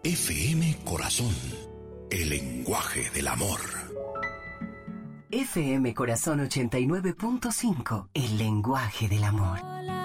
FM Corazón, el lenguaje del amor. FM Corazón 89.5, el lenguaje del amor.